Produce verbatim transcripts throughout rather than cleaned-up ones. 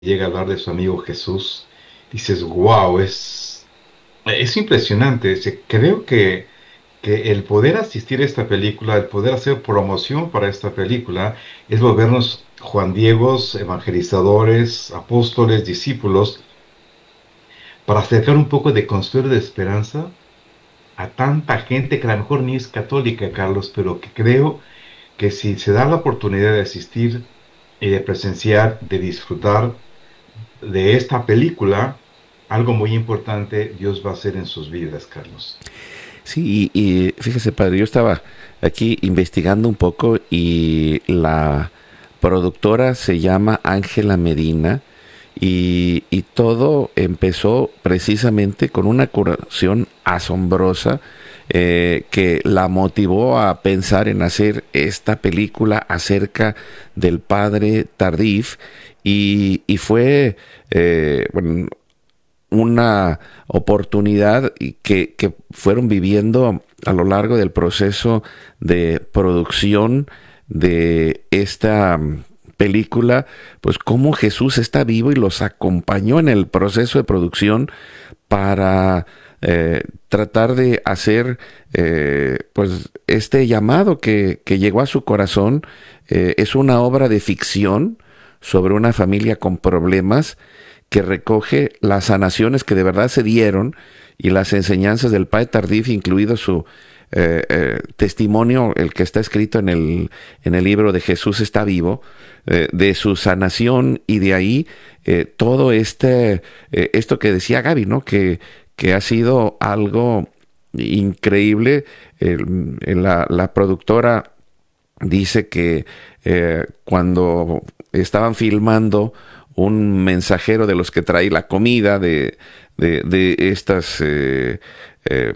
llega a hablar de su amigo Jesús, dices, wow, es, es impresionante. Se- Creo que, que el poder asistir a esta película, el poder hacer promoción para esta película, es volvernos Juan Diegos, evangelizadores, apóstoles, discípulos, para acercar un poco de consuelo y de esperanza a tanta gente que a lo mejor ni es católica, Carlos, pero que creo que si se da la oportunidad de asistir y de presenciar, de disfrutar de esta película, algo muy importante Dios va a hacer en sus vidas, Carlos. Sí, y, y fíjese, padre, yo estaba aquí investigando un poco y la productora se llama Ángela Medina y, y todo empezó precisamente con una curación asombrosa eh, que la motivó a pensar en hacer esta película acerca del padre Tardif y, y fue, eh, bueno, una oportunidad y que, que fueron viviendo a lo largo del proceso de producción de esta mm, película, pues cómo Jesús está vivo y los acompañó en el proceso de producción para eh, tratar de hacer eh, pues este llamado que, que llegó a su corazón. Eh, es una obra de ficción sobre una familia con problemas que recoge las sanaciones que de verdad se dieron y las enseñanzas del Padre Tardif, incluido su eh, eh, testimonio, el que está escrito en el, en el libro de Jesús está vivo, eh, de su sanación y de ahí eh, todo este, eh, esto que decía Gaby, ¿no? Que, que ha sido algo increíble. El- la, la productora dice que eh, cuando estaban filmando un mensajero de los que trae la comida de, de, de estas eh, eh,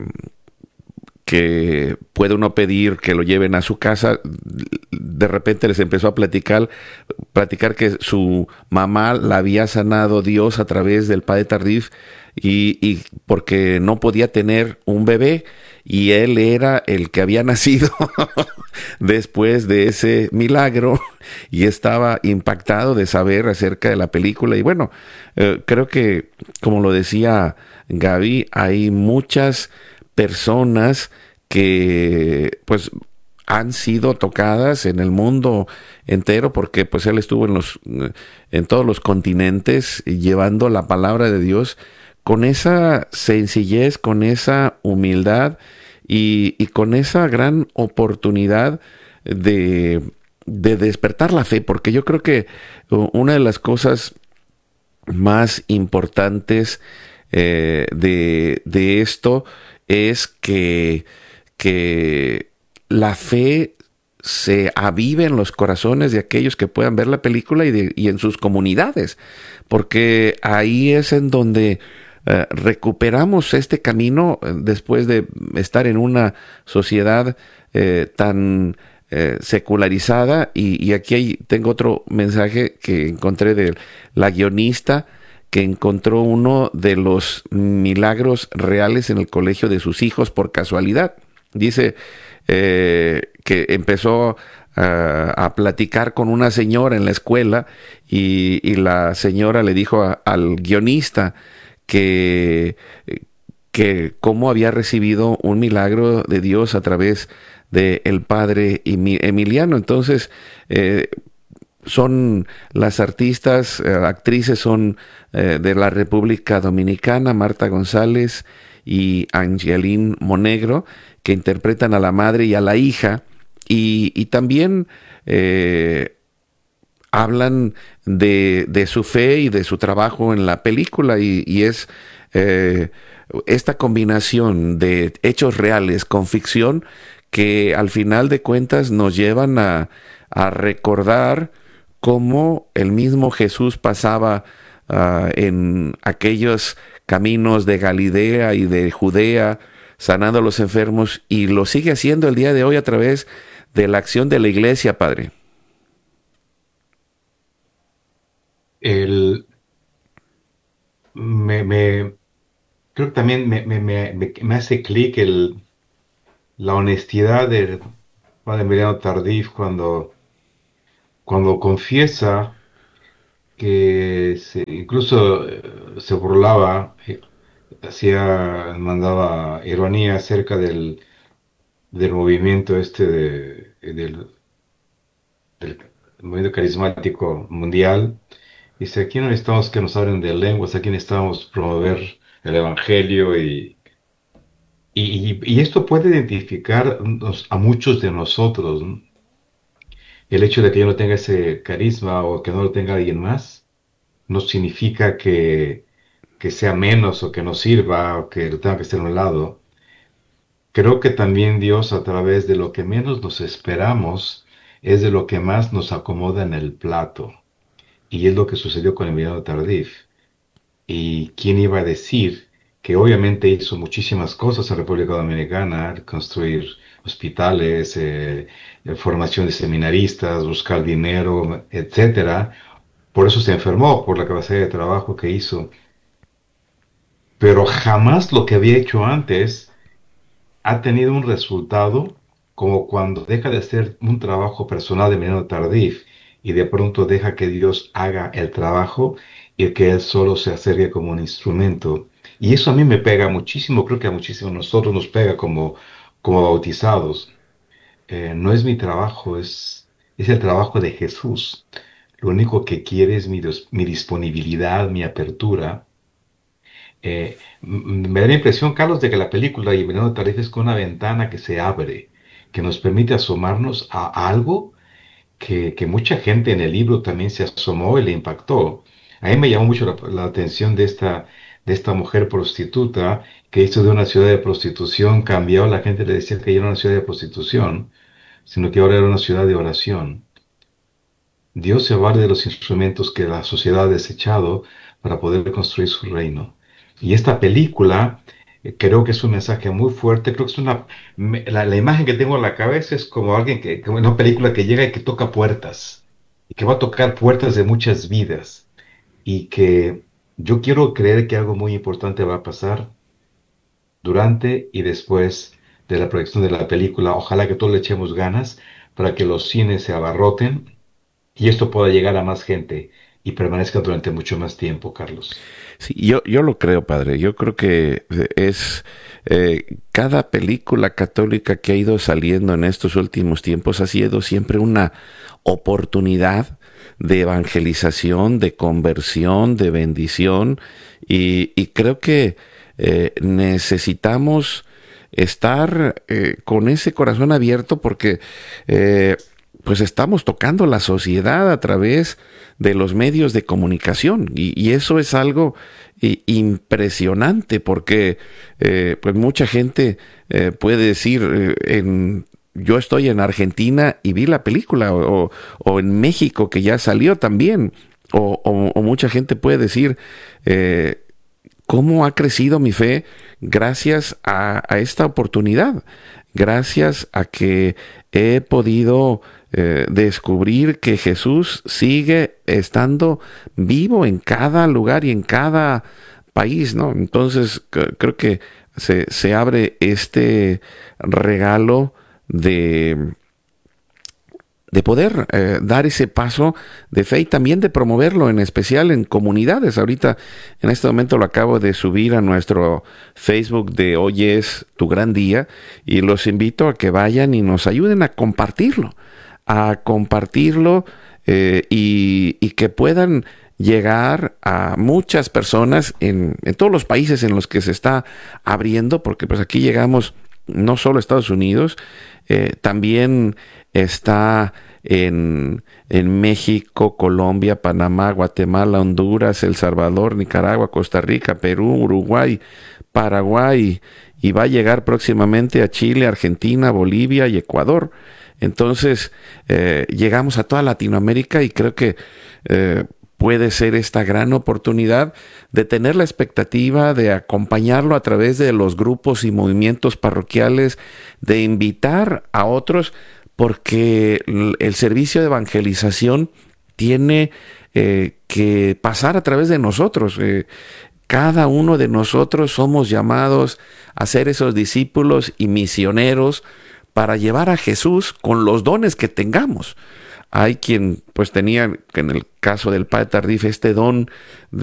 que puede uno pedir que lo lleven a su casa, de repente les empezó a platicar, platicar que su mamá la había sanado Dios a través del Padre Tardif y, y porque no podía tener un bebé y él era el que había nacido después de ese milagro y estaba impactado de saber acerca de la película y bueno, eh, creo que como lo decía Gaby, hay muchas personas que pues han sido tocadas en el mundo entero porque pues él estuvo en los en todos los continentes llevando la palabra de Dios con esa sencillez, con esa humildad y, y con esa gran oportunidad de, de despertar la fe, porque yo creo que uh, una de las cosas más importantes eh, de, de esto es que, que la fe se avive en los corazones de aquellos que puedan ver la película y, de, y en sus comunidades, porque ahí es en donde eh, recuperamos este camino eh, después de estar en una sociedad eh, tan eh, secularizada y, y aquí hay, tengo otro mensaje que encontré de la guionista que encontró uno de los milagros reales en el colegio de sus hijos por casualidad. Dice eh, que empezó a, a platicar con una señora en la escuela y, y la señora le dijo a- al guionista que, que cómo había recibido un milagro de Dios a través del el padre Emi- Emiliano. Entonces, eh, son las artistas, eh, actrices son eh, de la República Dominicana, Marta González y Angeline Monegro, que interpretan a la madre y a la hija, y, y también eh, hablan de, de su fe y de su trabajo en la película, y, y es eh, esta combinación de hechos reales con ficción que al final de cuentas nos llevan a, a recordar cómo el mismo Jesús pasaba uh, en aquellos caminos de Galilea y de Judea, sanando a los enfermos, y lo sigue haciendo el día de hoy a través de la acción de la iglesia, Padre. El, me, me- Creo que también me, me, me, me- me hace clic el, la honestidad del padre Emiliano Tardif cuando, cuando confiesa que se, incluso eh, se burlaba, eh, hacía, mandaba ironía acerca del, del movimiento este de, del, del movimiento carismático mundial. Dice, aquí no necesitamos que nos hablen de lenguas, aquí necesitamos promover el evangelio y, y, y esto puede identificar nos- a muchos de nosotros, ¿no? El hecho de que yo no tenga ese carisma o que no lo tenga alguien más, no significa que, que sea menos o que no sirva o que lo tenga que estar a un lado. Creo que también Dios, a través de lo que menos nos esperamos, es de lo que más nos acomoda en el plato. Y es lo que sucedió con Emiliano Tardif. ¿Y quién iba a decir que obviamente hizo muchísimas cosas en República Dominicana, construir hospitales, eh, eh, formación de seminaristas, buscar dinero, etcétera? Por eso se enfermó, por la capacidad de trabajo que hizo. Pero jamás lo que había hecho antes ha tenido un resultado como cuando deja de hacer un trabajo personal de Emiliano Tardif y de pronto deja que Dios haga el trabajo y que Él solo se acerque como un instrumento. Y eso a mí me pega muchísimo, creo que a muchísimos de nosotros nos pega como, como bautizados. Eh, no es mi trabajo, es, es el trabajo de Jesús. Lo único que quiere es mi, dis- mi disponibilidad, mi apertura. Eh, m- me da la impresión, Carlos, de que la película y Veneno Tarifa es como una ventana que se abre, que nos permite asomarnos a algo que, que mucha gente en el libro también se asomó y le impactó. A mí me llamó mucho la, la atención de esta, de esta mujer prostituta que hizo de una ciudad de prostitución, cambió, la gente le decía que ya era una ciudad de prostitución, sino que ahora era una ciudad de oración. Dios se vale de los instrumentos que la sociedad ha desechado para poder construir su reino. Y esta película eh, creo que es un mensaje muy fuerte. Creo que es una. me- la, la imagen que tengo en la cabeza es como alguien que, como una película que llega y que toca puertas. Y que va a tocar puertas de muchas vidas. Y que yo quiero creer que algo muy importante va a pasar durante y después de la proyección de la película. Ojalá que todos le echemos ganas para que los cines se abarroten y esto pueda llegar a más gente y permanezca durante mucho más tiempo, Carlos. Sí, yo, yo lo creo, padre. Yo creo que es eh, cada película católica que ha ido saliendo en estos últimos tiempos ha sido siempre una oportunidad de evangelización, de conversión, de bendición. Y, y creo que eh, necesitamos estar eh, con ese corazón abierto porque eh, pues estamos tocando la sociedad a través de los medios de comunicación y, y eso es algo i- impresionante porque eh, pues mucha gente eh, puede decir eh, en yo estoy en Argentina y vi la película o, o en México que ya salió también o, o- o mucha gente puede decir eh, cómo ha crecido mi fe gracias a, a esta oportunidad, gracias a que he podido eh, descubrir que Jesús sigue estando vivo en cada lugar y en cada país, ¿no? Entonces c- creo que se, se abre este regalo de de poder eh, dar ese paso de fe y también de promoverlo, en especial en comunidades. Ahorita, en este momento lo acabo de subir a nuestro Facebook de Hoy es tu gran día y los invito a que vayan y nos ayuden a compartirlo, a compartirlo eh, y, y que puedan llegar a muchas personas en, en todos los países en los que se está abriendo, porque pues aquí llegamos no solo a Estados Unidos, eh, también está en, en México, Colombia, Panamá, Guatemala, Honduras, El Salvador, Nicaragua, Costa Rica, Perú, Uruguay, Paraguay y va a llegar próximamente a Chile, Argentina, Bolivia y Ecuador. Entonces, eh, llegamos a toda Latinoamérica y creo que eh, puede ser esta gran oportunidad de tener la expectativa de acompañarlo a través de los grupos y movimientos parroquiales, de invitar a otros, porque el servicio de evangelización tiene eh, que pasar a través de nosotros. Eh, cada uno de nosotros somos llamados a ser esos discípulos y misioneros para llevar a Jesús con los dones que tengamos Hay quien pues tenía, en el caso del padre Tardif, este don